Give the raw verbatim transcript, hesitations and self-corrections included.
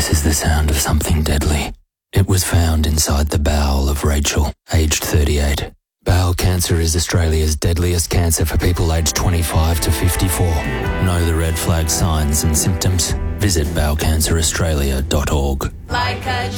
This is the sound of something deadly. It was found inside the bowel of Rachel, aged thirty-eight. Bowel cancer is Australia's deadliest cancer for people aged twenty-five to fifty-four. Know the red flag signs and symptoms? Visit bowel cancer australia dot org. Like a